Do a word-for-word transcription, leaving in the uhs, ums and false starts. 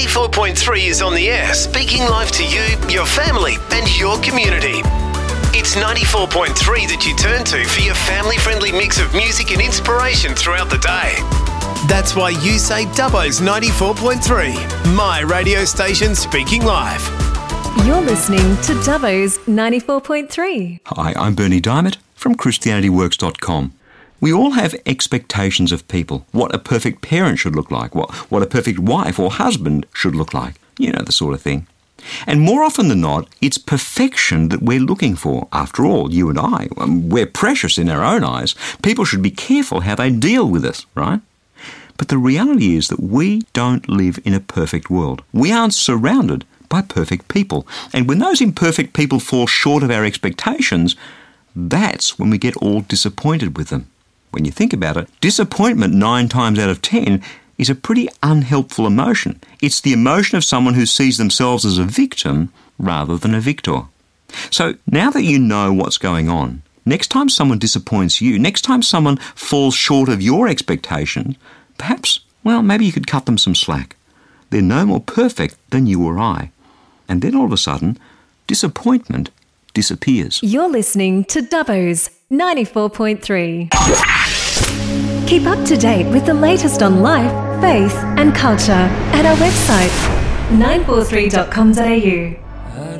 ninety-four point three is on the air, speaking live to you, your family and your community. It's ninety-four point three that you turn to for your family-friendly mix of music and inspiration throughout the day. That's why you say Dubbo's ninety-four point three, my radio station speaking live. You're listening to Dubbo's ninety-four point three. Hi, I'm Bernie Diamond from Christianity Works dot com. We all have expectations of people, what a perfect parent should look like, what, what a perfect wife or husband should look like, you know, the sort of thing. And more often than not, it's perfection that we're looking for. After all, you and I, we're precious in our own eyes. People should be careful how they deal with us, right? But the reality is that we don't live in a perfect world. We aren't surrounded by perfect people. And when those imperfect people fall short of our expectations, that's when we get all disappointed with them. When you think about it, disappointment nine times out of ten is a pretty unhelpful emotion. It's the emotion of someone who sees themselves as a victim rather than a victor. So now that you know what's going on, next time someone disappoints you, next time someone falls short of your expectations, perhaps, well, maybe you could cut them some slack. They're no more perfect than you or I. And then all of a sudden, disappointment disappears. You're listening to Dubbo's ninety-four point three. Keep up to date with the latest on life, faith and culture at our website nine four three dot com dot a u.